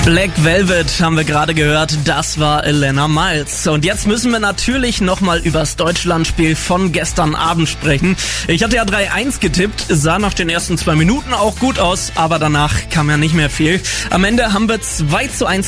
Black Velvet haben wir gerade gehört, das war Elena Miles. Und jetzt müssen wir natürlich nochmal übers Deutschlandspiel von gestern Abend sprechen. Ich hatte ja 3-1 getippt, sah nach den ersten 2 Minuten auch gut aus, aber danach kam ja nicht mehr viel. Am Ende haben wir 2:1